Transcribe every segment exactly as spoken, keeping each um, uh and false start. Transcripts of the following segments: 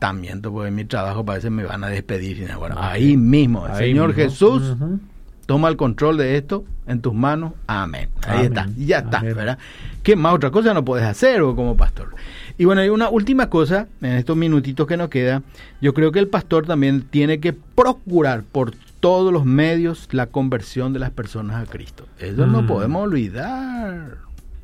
agotamiento, porque en mi trabajo parece que me van a despedir. Y bueno, ahí mismo, el ahí Señor mismo. Jesús uh-huh. toma el control de esto en tus manos. Amén. Ahí Amén. está, y ya está, Amén. ¿verdad? ¿Qué más otra cosa no puedes hacer como pastor? Y bueno, hay una última cosa, en estos minutitos que nos queda, yo creo que el pastor también tiene que procurar por todos los medios la conversión de las personas a Cristo. Eso mm. no podemos olvidar.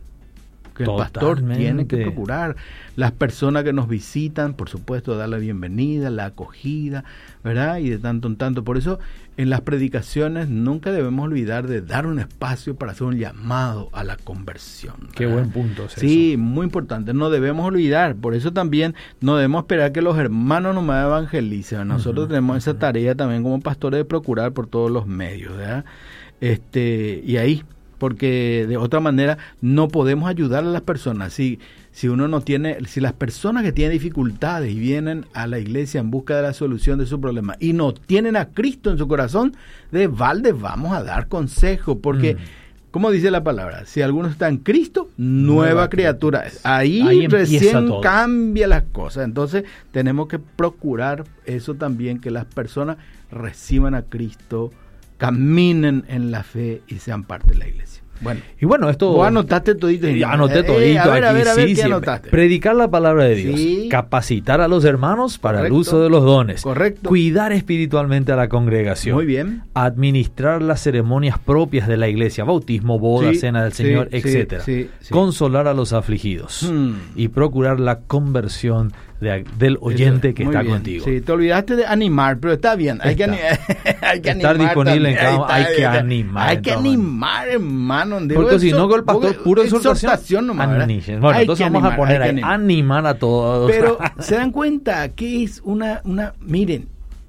Que el pastor tiene que procurar. Las personas que nos visitan, por supuesto, dar la bienvenida, la acogida, ¿verdad? Y de tanto en tanto. Por eso, en las predicaciones nunca debemos olvidar de dar un espacio para hacer un llamado a la conversión, ¿verdad? Qué buen punto es Sí, eso. muy importante. No debemos olvidar. Por eso también no debemos esperar que los hermanos nomás evangelicen. Nosotros uh-huh, tenemos uh-huh. esa tarea también como pastores de procurar por todos los medios, ¿verdad? Este, y ahí... porque de otra manera no podemos ayudar a las personas. Si, si uno no tiene, si las personas que tienen dificultades y vienen a la iglesia en busca de la solución de su problema y no tienen a Cristo en su corazón, de balde vamos a dar consejo, porque, mm. como dice la palabra, si alguno está en Cristo, nueva, nueva criatura. Ahí, Ahí recién todo. Cambia las cosas. Entonces tenemos que procurar eso también, que las personas reciban a Cristo, caminen en la fe y sean parte de la iglesia. Bueno, y bueno, esto... Vos anotaste todito. Eh, anoté todito eh, a ver, aquí, a ver, a ver, sí, ¿qué sí, anotaste? Predicar la palabra de Dios, sí. Capacitar a los hermanos para Correcto. El uso de los dones. Correcto. Cuidar espiritualmente a la congregación. Muy bien. Administrar las ceremonias propias de la iglesia, bautismo, boda, sí, cena del Señor, sí, etcétera. Sí, sí, sí. Consolar a los afligidos hmm. y procurar la conversión de, del oyente Eso, que está bien. Contigo. Sí, te olvidaste de animar, pero está bien. Hay está. que, hay que Estar animar disponible también. en cada hay que animar. Hay que animar, hermano. Porque si no, con el pastor puro exhortación. exhortación nomás, bueno, hay entonces vamos animar, a poner ahí, animar. animar a todos. Pero se dan cuenta que es una, una, miren,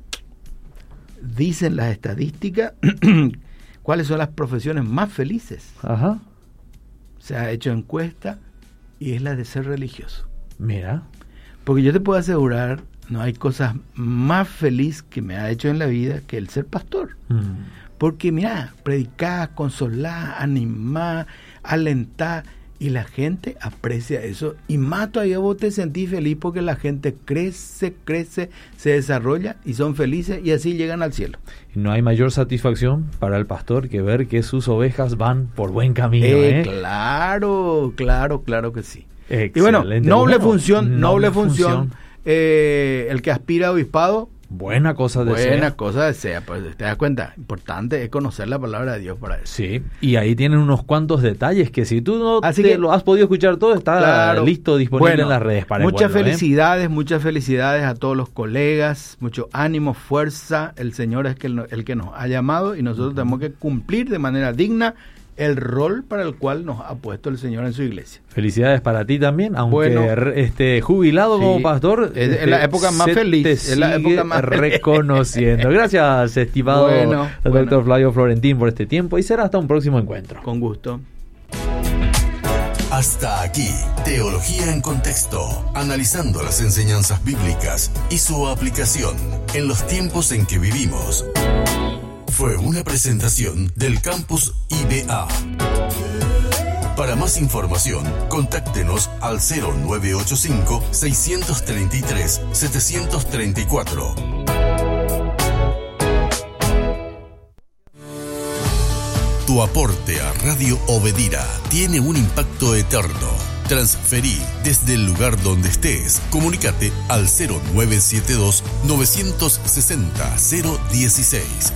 dicen las estadísticas cuáles son las profesiones más felices. Ajá. Se ha hecho encuesta y es la de ser religioso. Mira. Porque yo te puedo asegurar, no hay cosas más feliz que me ha hecho en la vida que el ser pastor. Mm. Porque mira, predicar, consolar, animar, alentar, y la gente aprecia eso. Y más todavía vos te sentís feliz porque la gente crece, crece, se desarrolla y son felices y así llegan al cielo. No hay mayor satisfacción para el pastor que ver que sus ovejas van por buen camino. Eh, ¿eh? Claro, claro, claro que sí. Excelente. Y bueno, noble bueno, función, noble, noble función. función. Eh, el que aspira a obispado, buena cosa desea. Buena cosa desea, pues te das cuenta, importante es conocer la palabra de Dios para eso. Sí, y ahí tienen unos cuantos detalles que si tú no Así te que, lo has podido escuchar todo, está claro, listo, disponible bueno, en las redes para muchas envuelvo, felicidades, ¿eh? muchas felicidades a todos los colegas, mucho ánimo, fuerza, el Señor es el, el que nos ha llamado y nosotros uh-huh. tenemos que cumplir de manera digna el rol para el cual nos ha puesto el Señor en su iglesia. Felicidades para ti también, aunque bueno, este, jubilado sí, como pastor. Es, este, es la época más feliz. Es la época más reconociendo. Gracias, estimado bueno, doctor bueno. Flavio Florentín, por este tiempo y será hasta un próximo encuentro. Con gusto. Hasta aquí, Teología en Contexto, analizando las enseñanzas bíblicas y su aplicación en los tiempos en que vivimos. Fue una presentación del Campus I B A. Para más información, contáctenos al cero nueve ocho cinco, seis tres tres, siete tres cuatro. Tu aporte a Radio Obedira tiene un impacto eterno. Transferí desde el lugar donde estés. Comunícate al cero nueve siete dos, nueve seis cero, cero uno seis.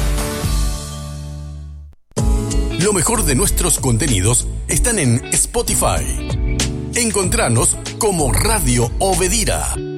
Lo mejor de nuestros contenidos están en Spotify. Encontranos como Radio Obedira.